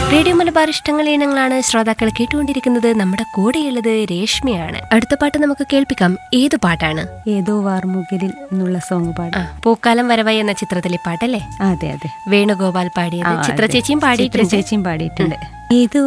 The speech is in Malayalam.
റേഡിയോ മലബാർ ഇഷ്ടങ്ങൾ ഇനങ്ങളാണ് ശ്രോതാക്കൾ കേട്ടുകൊണ്ടിരിക്കുന്നത്. നമ്മുടെ കൂടെയുള്ളത് രേഷ്മയാണ്. അടുത്ത പാട്ട് നമുക്ക് കേൾപ്പിക്കാം. ഏത് പാട്ടാണ്? ഏതോ വാർമുകിലിൽ എന്നുള്ള സോങ് പാടാം. പൂക്കാലം വരവായി എന്ന ചിത്രത്തിലെ പാട്ടല്ലേ? അതെ അതെ, വേണുഗോപാൽ പാടിയത്. ചിത്ര ചേച്ചിയും പാടിയിട്ടുണ്ട്. ചേച്ചിയും പാടിയിട്ടുണ്ട്. ഏതോ